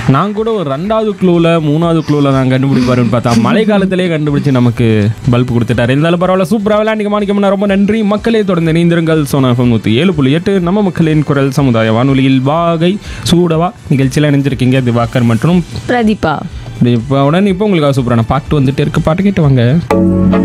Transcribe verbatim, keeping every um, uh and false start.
நான் கூட ஒரு ரெண்டாவது க்ளூவில் மூணாவது க்ளூவில் நான் கண்டுபிடிப்பாருன்னு பார்த்தா மழை காலத்திலே கண்டுபிடிச்சி நமக்கு பல்ப் கொடுத்துட்டாரு. இருந்தாலும் பரவாயில்ல, சூப்பராக விளையாண்டு மாணிக்கம்னா ரொம்ப நன்றி. மக்களே தொடர்ந்து நீந்திருங்கள். சோனா எஃப்எம் நூற்றி ஏழு புள்ளி எட்டு நம்ம மக்களின் குரல் சமுதாய வானொலியில் வாகை சூடவா நிகழ்ச்சியில் இணைஞ்சிருக்கீங்க திவாகர் மற்றும் பிரதீபா. இப்போ உடனே இப்போ உங்களுக்காக சூப்பரான பாட்டு வந்துட்டு இருக்கு. பாட்டு கேட்டு வாங்க.